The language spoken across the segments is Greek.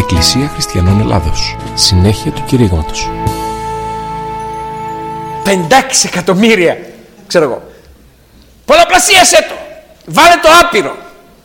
Εκκλησία Χριστιανών Ελλάδος. Συνέχεια του κηρύγματος. 5-6 εκατομμύρια, ξέρω εγώ. Πολλαπλασίασέ το. Βάλε το άπειρο.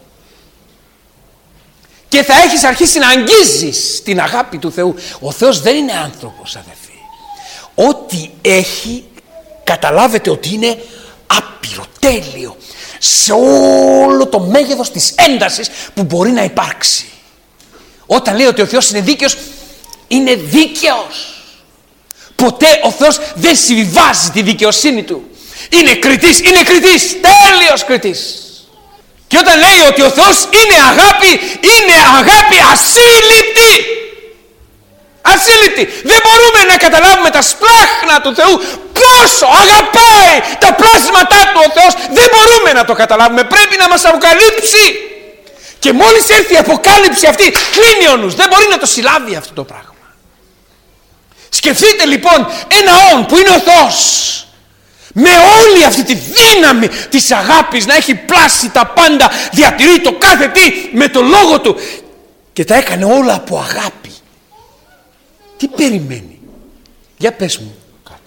Και θα έχεις αρχίσει να αγγίζεις την αγάπη του Θεού. Ο Θεός δεν είναι άνθρωπος, αδερφοί. Ό,τι έχει, καταλάβετε ότι είναι άπειρο, τέλειο, σε όλο το μέγεθος της έντασης που μπορεί να υπάρξει. Όταν λέει ότι ο Θεός είναι δίκαιος, είναι δίκαιος. Ποτέ ο Θεός δεν συμβιβάζει τη δικαιοσύνη του. Είναι κριτής, τέλειος κριτής. Και όταν λέει ότι ο Θεός είναι αγάπη ασύλληπτη. Ασύλληπτη. Δεν μπορούμε να καταλάβουμε τα σπλάχνα του Θεού, πόσο αγαπάει τα πλάσματά του ο Θεός. Δεν μπορούμε να το καταλάβουμε. Πρέπει να μας αποκαλύψει. Και μόλις έρθει η αποκάλυψη αυτή, κλείνει ο νους. Δεν μπορεί να το συλλάβει αυτό το πράγμα. Σκεφτείτε λοιπόν ένα όν που είναι ο Θεός, με όλη αυτή τη δύναμη της αγάπης, να έχει πλάσει τα πάντα, διατηρεί το κάθε τι με το λόγο του και τα έκανε όλα από αγάπη. Τι περιμένει? Για πες μου κάτι.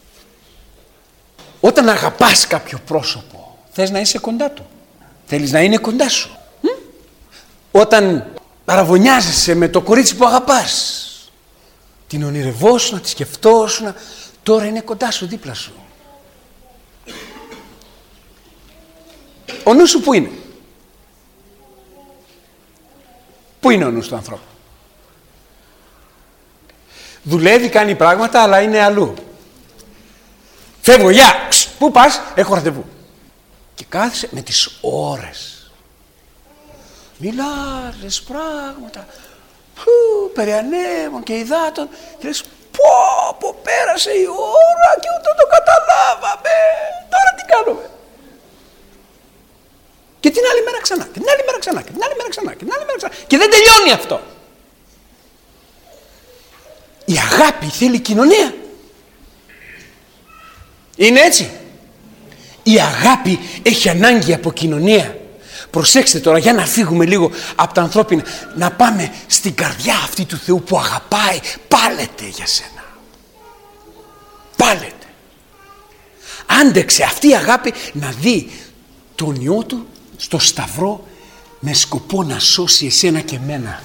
Όταν αγαπάς κάποιο πρόσωπο, θες να είσαι κοντά του, θέλεις να είναι κοντά σου. Όταν παραβωνιάζεσαι με το κορίτσι που αγαπάς, την ονειρευόσουν, να τη σκεφτόσουν, τώρα είναι κοντά σου, δίπλα σου. Ο νους σου πού είναι? Πού είναι ο νους του ανθρώπου? Δουλεύει, κάνει πράγματα, αλλά είναι αλλού. Φεύγω, γεια! Πού πας? Έχω ραντεβού. Και κάθεσαι με τις ώρες. Μιλάρες πράγματα περί ανέμων και υδάτων και λες πω πέρασε η ώρα και ούτε το καταλάβαμε, τώρα τι κάνουμε? Και την άλλη μέρα ξανά και την άλλη μέρα ξανά και την άλλη μέρα ξανά και την άλλη μέρα ξανά και δεν τελειώνει αυτό. Η αγάπη θέλει κοινωνία. Είναι έτσι? Η αγάπη έχει ανάγκη από κοινωνία. Προσέξτε τώρα, για να φύγουμε λίγο από τα ανθρώπινα, να πάμε στην καρδιά αυτή του Θεού που αγαπάει. Πάλετε για σένα. Πάλετε. Άντεξε αυτή η αγάπη να δει τον Υιό του στο σταυρό με σκοπό να σώσει εσένα και μένα.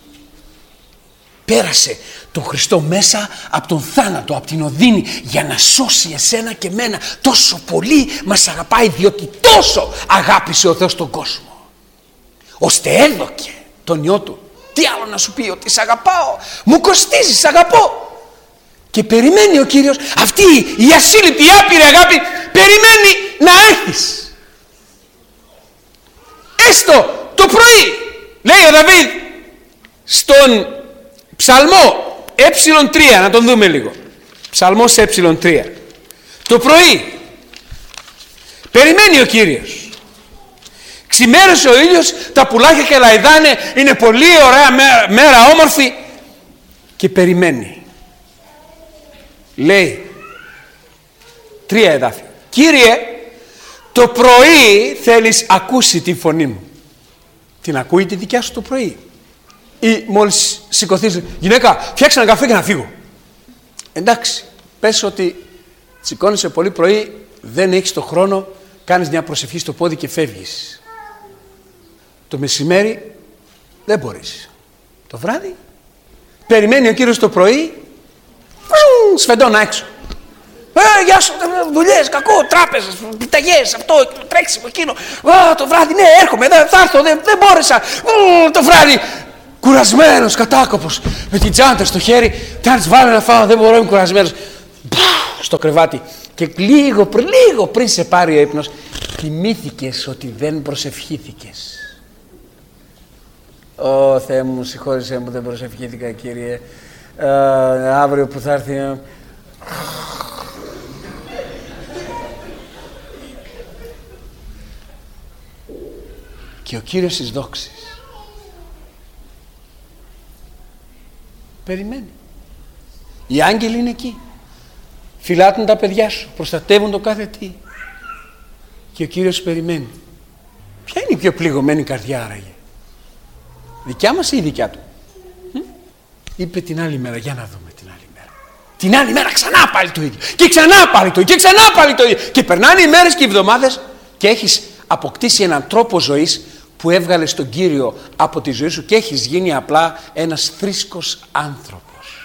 Πέρασε τον Χριστό μέσα από τον θάνατο, από την οδύνη, για να σώσει εσένα και μένα. Τόσο πολύ μας αγαπάει, διότι τόσο αγάπησε ο Θεός τον κόσμο, ώστε έδωκε τον Υιό του. Τι άλλο να σου πει? Ότι σ' αγαπάω, μου κοστίζει, σ' αγαπώ. Και περιμένει ο Κύριος αυτή η ασύλληπτη, η άπειρη αγάπη, περιμένει να έχεις. Έστω το πρωί, λέει ο Δαβίδ στον Ψαλμό ε3, να τον δούμε λίγο. Ψαλμός ε3. Το πρωί περιμένει ο Κύριος. Ξημέρωσε ο ήλιος, τα πουλάκια και λαϊδάνε, είναι πολύ ωραία μέρα, όμορφη, και περιμένει. Λέει 3 εδάφια. Κύριε, το πρωί θέλεις ακούσει τη φωνή μου. Την ακούει τη δικιά σου το πρωί? Ή μόλις σηκωθείς, γυναίκα, φτιάξε ένα καφέ και να φύγω? Εντάξει, πες ότι σηκώνεσαι πολύ πρωί, δεν έχεις το χρόνο, κάνεις μια προσευχή στο πόδι και φεύγεις. Το μεσημέρι δεν μπορείς. Το βράδυ περιμένει ο Κύριος το πρωί, σφεντώνα έξω. Γεια σου, δουλειές, κακό, τράπεζες, πιταγές, αυτό, τρέξιμο, εκείνο. Το βράδυ, ναι, έρχομαι, θα έρθω, δεν μπόρεσα. Το βράδυ, κουρασμένος, κατάκοπος, με την τσάντα στο χέρι, τάρτς βάλε να φάω, δεν μπορώ, είμαι κουρασμένος. Στο κρεβάτι. Και λίγο πριν σε πάρει ο ύπνος, θυμήθηκες ότι δεν προσευχήθηκες. Ω Θεέ μου, συγχώρεσέ μου, δεν προσευχήθηκα, Κύριε. Αύριο που θα έρθει... Και ο Κύριος της δόξης περιμένει. Οι άγγελοι είναι εκεί. Φυλάτουν τα παιδιά σου, προστατεύουν το κάθε τι. Και ο Κύριος περιμένει. Ποια είναι η πιο πληγωμένη καρδιά άραγε? Δικιά μας ή η δικιά του? Είπε την άλλη μέρα, για να δούμε την άλλη μέρα. Την άλλη μέρα ξανά πάλι το ίδιο. Και ξανά πάλι το ίδιο. Και ξανά πάλι το ίδιο. Και περνάνε οι μέρες και οι εβδομάδες και έχεις αποκτήσει έναν τρόπο ζωής που έβγαλες τον Κύριο από τη ζωή σου και έχεις γίνει απλά ένας θρήσκος άνθρωπος.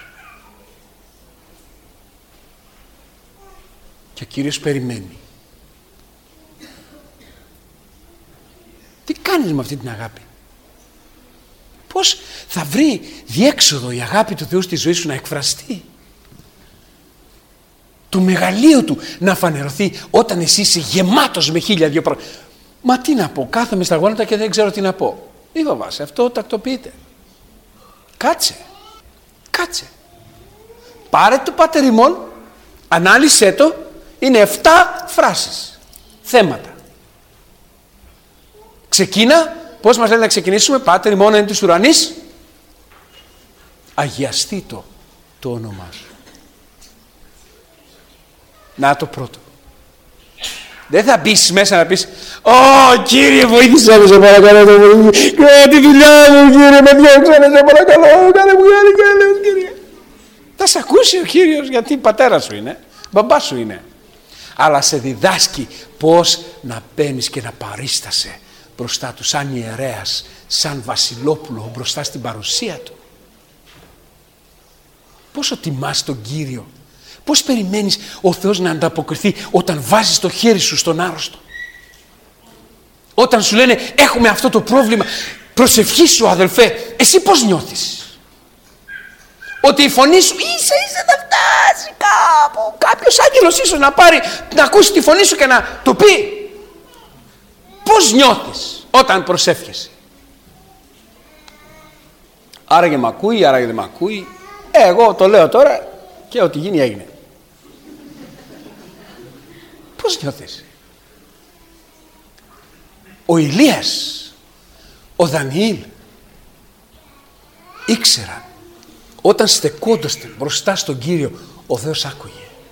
Και ο Κύριος περιμένει. Τι κάνεις με αυτή την αγάπη? Πώς θα βρει διέξοδο η αγάπη του Θεού στη ζωή σου να εκφραστεί? Το μεγαλείο του να φανερωθεί όταν εσύ είσαι γεμάτος με 1002 πράγματα. Μα τι να πω, κάθομαι στα γόνατα και δεν ξέρω τι να πω. Μη φοβάσαι, αυτό τακτοποιείται. Κάτσε. Πάρε το Πάτερ ημών, ανάλυσέ το, είναι 7 φράσεις, θέματα. Ξεκίνα, πώς μας λένε να ξεκινήσουμε? Πάτερ ημών εν της ουρανής, αγιαστεί το όνομά σου. Να το πρώτο. Δεν θα μπεις μέσα να πεις «Ω Κύριε βοήθησέ με, σε παρακαλώ, τη δουλειά μου Κύριε, με διώξανε, σε παρακαλώ, κάνε μου χάρη, Κύριε». Θα σε ακούσει ο Κύριος, γιατί πατέρας σου είναι, μπαμπάς σου είναι. Αλλά σε διδάσκει πώς να μπαίνεις και να παρίστασαι μπροστά του σαν ιερέας, σαν βασιλόπουλο μπροστά στην παρουσία του. Πόσο τιμάς τον Κύριο. Πώς περιμένεις ο Θεός να ανταποκριθεί όταν βάζεις το χέρι σου στον άρρωστο? Όταν σου λένε έχουμε αυτό το πρόβλημα, προσευχή σου αδελφέ, εσύ πώς νιώθεις? Ότι η φωνή σου ίσα θα φτάσει κάπου, κάποιος άγγελος ίσως να ακούσει τη φωνή σου και να το πει. Πώς νιώθεις όταν προσεύχεσαι? Άραγε μ' ακούει, άραγε δεν μ' ακούει. Εγώ το λέω τώρα και ό,τι γίνει έγινε. Πώς νιώθεις? Ο Ηλίας, ο Δανιήλ ήξεραν όταν στεκόνταστε μπροστά στον Κύριο ο Θεός άκουγε.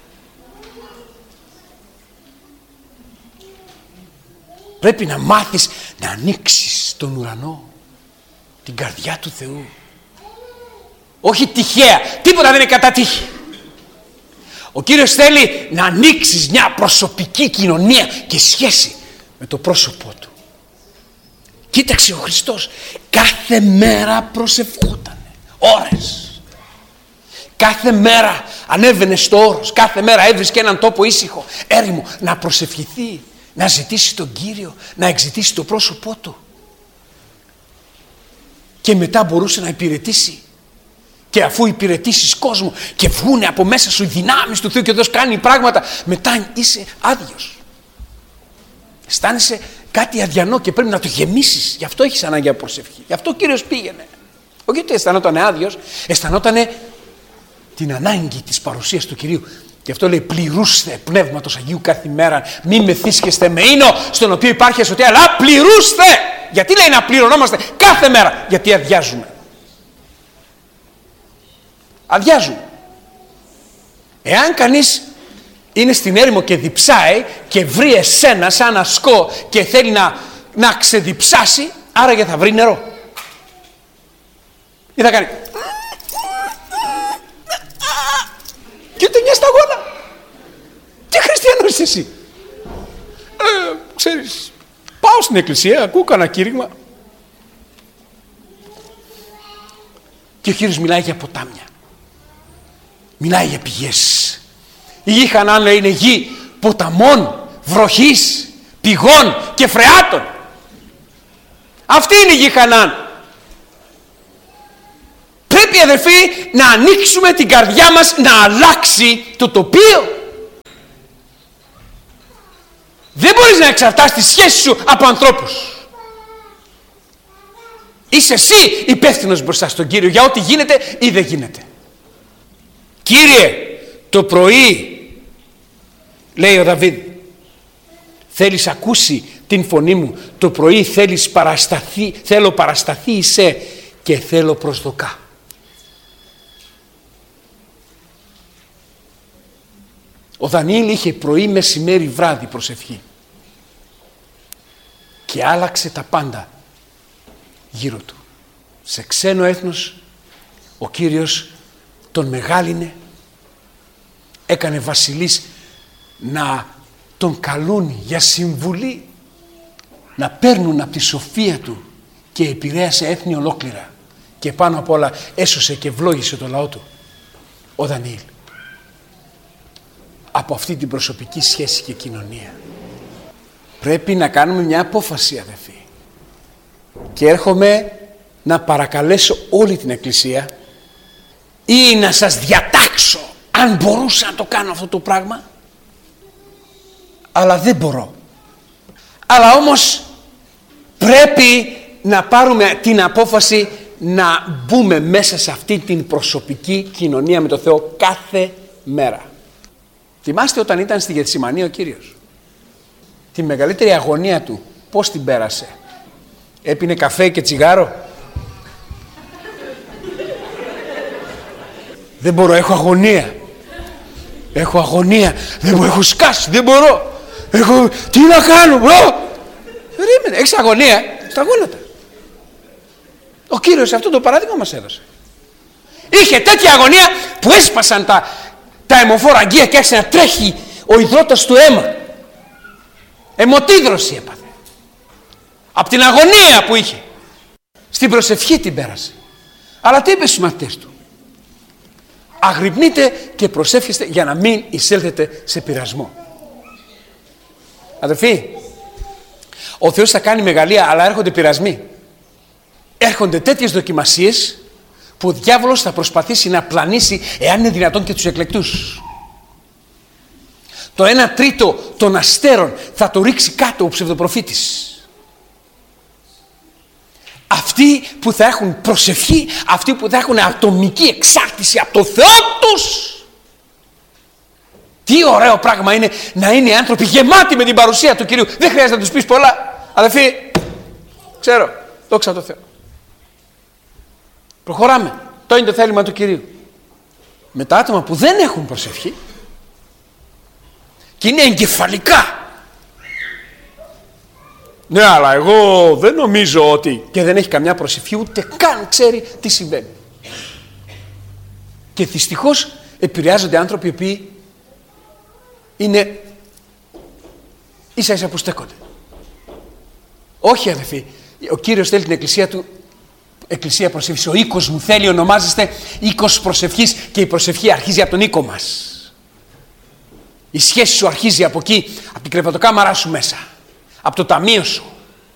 Πρέπει να μάθεις να ανοίξεις τον ουρανό, την καρδιά του Θεού. Όχι τυχαία, τίποτα δεν είναι κατά τύχη. Ο Κύριος θέλει να ανοίξεις μια προσωπική κοινωνία και σχέση με το πρόσωπό Του. Κοίταξε ο Χριστός, κάθε μέρα προσευχόταν, ώρες. Κάθε μέρα ανέβαινε στο όρος, κάθε μέρα έβρισκε έναν τόπο ήσυχο, έρημο, να προσευχηθεί, να ζητήσει τον Κύριο, να εξητήσει το πρόσωπό Του. Και μετά μπορούσε να υπηρετήσει. Και αφού υπηρετήσεις κόσμο και βγούνε από μέσα σου οι δυνάμεις του Θεού και ο Θεός κάνει πράγματα, μετά είσαι άδειος. Αισθάνεσαι κάτι αδιανό και πρέπει να το γεμίσεις. Γι' αυτό έχεις ανάγκη από προσευχή. Γι' αυτό ο Κύριος πήγαινε. Όχι ότι αισθανόταν άδειος, αισθανόταν την ανάγκη της παρουσίας του Κυρίου. Γι' αυτό λέει πληρούστε Πνεύματος Αγίου κάθε μέρα. Μη μεθύσκεστε με ίνο στον οποίο υπάρχει ασωτεία, αλλά πληρούστε. Γιατί λέει να πληρωνόμαστε κάθε μέρα? Γιατί αδειάζουμε. Αδειάζουν. Εάν κανείς είναι στην έρημο και διψάει και βρει εσένα σαν ασκό και θέλει να ξεδιψάσει, άραγε θα βρει νερό. Τι θα κάνει? Και ούτε μια σταγόνα. Τι χριστιανός είσαι εσύ? Ξέρεις, πάω στην εκκλησία, ακούω κανένα κήρυγμα. Και ο Κύριος μιλάει για ποτάμια. Μιλάει για πηγές. Η γη Χανaan, λέει, είναι γη ποταμών, βροχής, πηγών και φρεάτων. Αυτή είναι η γη Χανaan. Πρέπει, αδελφοί, να ανοίξουμε την καρδιά μας να αλλάξει το τοπίο. Δεν μπορείς να εξαρτάσεις τη σχέση σου από ανθρώπους. Είσαι εσύ υπεύθυνος μπροστά στον Κύριο για ό,τι γίνεται ή δεν γίνεται. Κύριε, το πρωί, λέει ο Δαβίδ, θέλεις ακούσει την φωνή μου, το πρωί θέλεις παρασταθεί, θέλω παρασταθεί είσαι και θέλω προσδοκά. Ο Δανιήλ είχε πρωί, μεσημέρι, βράδυ προσευχή και άλλαξε τα πάντα γύρω του. Σε ξένο έθνος, ο Κύριος τον μεγάλινε, έκανε βασιλείς να τον καλούν για συμβουλή, να παίρνουν από τη σοφία του, και επηρέασε έθνη ολόκληρα, και πάνω απ' όλα έσωσε και ευλόγησε το λαό του. Ο Δανιήλ, από αυτή την προσωπική σχέση και κοινωνία. Πρέπει να κάνουμε μια απόφαση, αδελφοί, και έρχομαι να παρακαλέσω όλη την Εκκλησία, ή να σας διατάξω αν μπορούσα να το κάνω αυτό το πράγμα, αλλά δεν μπορώ. Αλλά όμως πρέπει να πάρουμε την απόφαση να μπούμε μέσα σε αυτή την προσωπική κοινωνία με το Θεό κάθε μέρα. Θυμάστε όταν ήταν στη Γεθσιμανή ο Κύριος, τη μεγαλύτερη αγωνία του πώς την πέρασε? Έπινε καφέ και τσιγάρο? Δεν μπορώ, έχω αγωνία. Έχω αγωνία. Δεν μπορώ, έχω σκάσει, δεν μπορώ. Τι να κάνω, μπρο? Περίμενε, έχεις αγωνία, στα γόνατα. Ο Κύριος αυτό το παράδειγμα μας έδωσε. Είχε τέτοια αγωνία που έσπασαν τα αιμοφόρα αγγεία και άρχισε να τρέχει ο υδρότας του αίμα. Αιμοτίδρωση έπαθε. Από την αγωνία που είχε. Στην προσευχή την πέρασε. Αλλά τι είπε στους μαθητές του? Αγρυπνείτε και προσεύχεστε για να μην εισέλθετε σε πειρασμό. Αδελφοί, ο Θεός θα κάνει μεγαλεία, αλλά έρχονται πειρασμοί. Έρχονται τέτοιες δοκιμασίες που ο διάβολος θα προσπαθήσει να πλανήσει, εάν είναι δυνατόν, και τους εκλεκτούς. Το 1/3 των αστέρων θα το ρίξει κάτω ο ψευδοπροφήτης. Αυτοί που θα έχουν προσευχή, αυτοί που θα έχουν ατομική εξάρτηση από το Θεό τους. Τι ωραίο πράγμα είναι να είναι άνθρωποι γεμάτοι με την παρουσία του Κυρίου. Δεν χρειάζεται να τους πεις πολλά. Αδελφοί, ξέρω, δόξα τω Θεώ. Προχωράμε. Το είναι το θέλημα του Κυρίου. Με τα άτομα που δεν έχουν προσευχή και είναι εγκεφαλικά. Ναι, αλλά εγώ δεν νομίζω ότι... Και δεν έχει καμιά προσευχή, ούτε καν ξέρει τι συμβαίνει. Και δυστυχώς επηρεάζονται άνθρωποι οι οποίοι είναι ίσα ίσα που στέκονται. Όχι, αδελφοί, ο Κύριος θέλει την εκκλησία του εκκλησία προσευχής. Ο οίκος μου θέλει, ονομάζεστε οίκος προσευχής, και η προσευχή αρχίζει από τον οίκο μας. Η σχέση σου αρχίζει από εκεί, από την κρεβατοκάμαρά σου μέσα, από το ταμείο σου.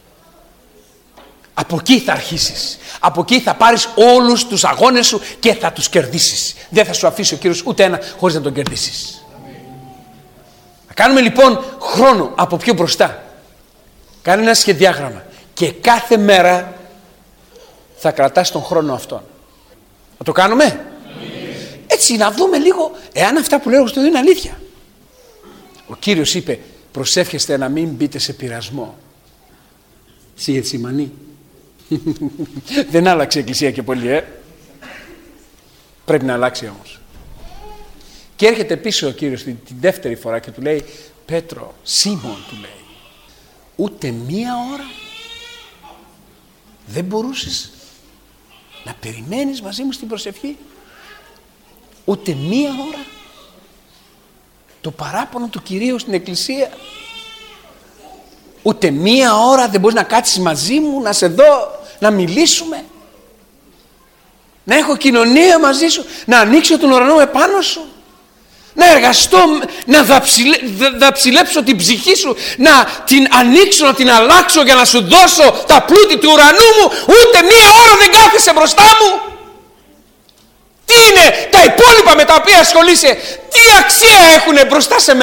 Από εκεί θα αρχίσεις. Από εκεί θα πάρεις όλους τους αγώνες σου και θα τους κερδίσεις. Δεν θα σου αφήσει ο Κύριος ούτε ένα χωρίς να τον κερδίσεις. Θα κάνουμε λοιπόν χρόνο από πιο μπροστά. Κάνε ένα σχεδιάγραμμα και κάθε μέρα θα κρατάς τον χρόνο αυτόν. Θα το κάνουμε? Έτσι να δούμε λίγο εάν αυτά που λέω στο είναι αλήθεια. Ο Κύριος είπε, προσεύχεστε να μην μπείτε σε πειρασμό. Στη Γεθσιμανή. Δεν άλλαξε η εκκλησία και πολύ, Πρέπει να αλλάξει όμως. Και έρχεται πίσω ο Κύριος την δεύτερη φορά και του λέει, Πέτρο, Σίμων, του λέει, ούτε μία ώρα δεν μπορούσες να περιμένεις μαζί μου στην προσευχή? Ούτε μία ώρα? Το παράπονο του Κυρίου στην εκκλησία. Ούτε μία ώρα δεν μπορείς να κάτσεις μαζί μου, να σε δω, να μιλήσουμε, να έχω κοινωνία μαζί σου, να ανοίξω τον ουρανό επάνω σου, να εργαστώ, να δαψιλέψω την ψυχή σου, να την ανοίξω, να την αλλάξω για να σου δώσω τα πλούτη του ουρανού μου? Ούτε μία ώρα δεν κάθεσαι μπροστά μου. Τι είναι τα υπόλοιπα με τα οποία ασχολείσαι? Τι αξία έχουν μπροστά σε μένα?